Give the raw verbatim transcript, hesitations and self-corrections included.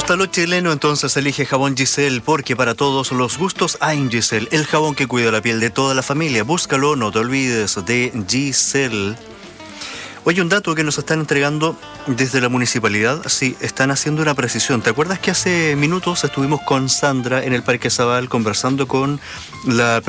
gusta lo chileno, entonces elige jabón Giselle, porque para todos los gustos hay Giselle, el jabón que cuida la piel de toda la familia. Búscalo, no te olvides de Giselle. Oye, un dato que nos están entregando desde la municipalidad, sí, están haciendo una precisión. ¿Te acuerdas que hace minutos estuvimos con Sandra en el Parque Zabal conversando con la